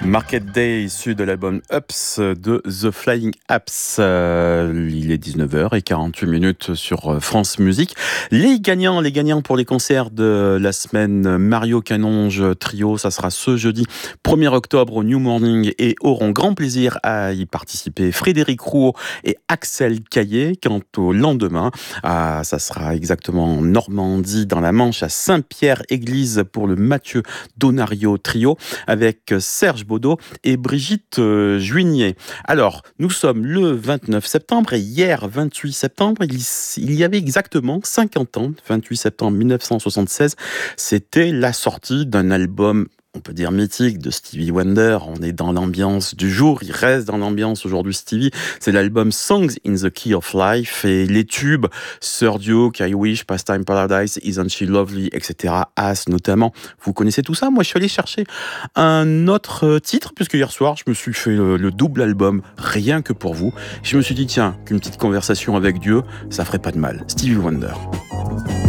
Market Day, issu de l'album Ups de The Flying Apps. Il est 19h48 sur France Musique. Les gagnants pour les concerts de la semaine Mario Canonge Trio, ça sera ce jeudi 1er octobre au New Morning et auront grand plaisir à y participer Frédéric Rouault et Axel Caillé. Quant au lendemain, ça sera exactement en Normandie, dans la Manche, à Saint-Pierre-Église pour le Mathieu Donario Trio avec Serge Baudot et Brigitte Juigné. Alors, nous sommes le 29 septembre et hier, 28 septembre, il y avait exactement 50 ans, 28 septembre 1976, c'était la sortie d'un album, on peut dire mythique, de Stevie Wonder. On est dans l'ambiance du jour, il reste dans l'ambiance aujourd'hui Stevie. C'est l'album Songs in the Key of Life et les tubes Sir Duke, I Wish, Pastime Paradise, Isn't She Lovely, etc. As notamment. Vous connaissez tout ça? Moi, je suis allé chercher un autre titre, puisque hier soir, je me suis fait le double album rien que pour vous. Je me suis dit, tiens, qu'une petite conversation avec Dieu, ça ferait pas de mal. Stevie Wonder.